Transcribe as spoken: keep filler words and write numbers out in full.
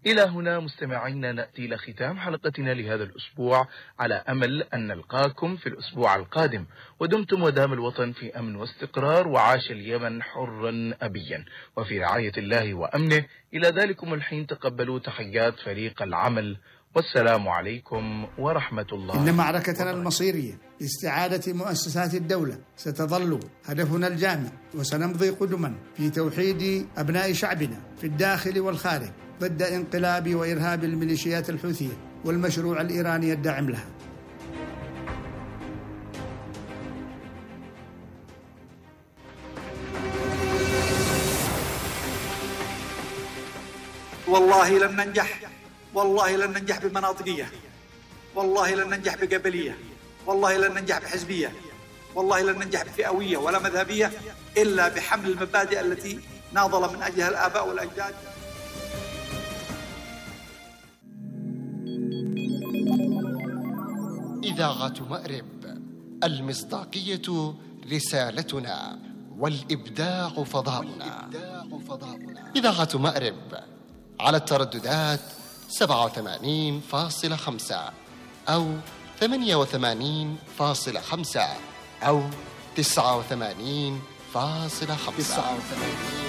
إلى هنا مستمعينا نأتي إلى ختام حلقتنا لهذا الأسبوع، على أمل أن نلقاكم في الأسبوع القادم، ودمتم ودام الوطن في أمن واستقرار، وعاش اليمن حرا أبيا وفي رعاية الله وأمنه. إلى ذلكم الحين تقبلوا تحيات فريق العمل، والسلام عليكم ورحمة الله. إن معركتنا المصيرية لاستعادة مؤسسات الدولة ستظل هدفنا الجامع، وسنمضي قدما في توحيد أبناء شعبنا في الداخل والخارج ضد انقلاب وإرهاب الميليشيات الحوثية والمشروع الإيراني الداعم لها. والله لن ننجح، والله لن ننجح بمناطقية، والله لن ننجح بقبلية، والله لن ننجح بحزبية، والله لن ننجح بفئوية ولا مذهبية، إلا بحمل المبادئ التي ناضل من أجلها الآباء والأجداد. إذاعة مأرب، المصداقية رسالتنا والإبداع فضاؤنا. إذاعة مأرب على الترددات سبعة وثمانين فاصلة خمسة أو ثمانية وثمانين فاصلة خمسة أو تسعة وثمانين فاصلة خمسة.